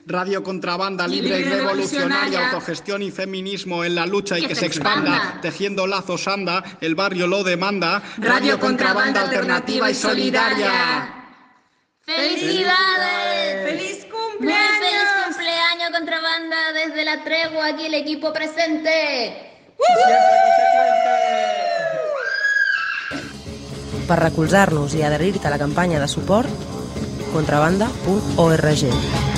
Radio Contrabanda, libre y revolucionaria, autogestión y feminismo en la lucha y que se expanda, tejiendo lazos anda, el barrio lo demanda. Radio Contrabanda, alternativa y solidaria. ¡Felicidades! ¡Feliz cumpleaños! Muy feliz cumpleaños, Contrabanda, desde La Tregua, aquí el equipo presente. Per recolzar-nos i adherir-te a la campanya de suport, contrabanda.org.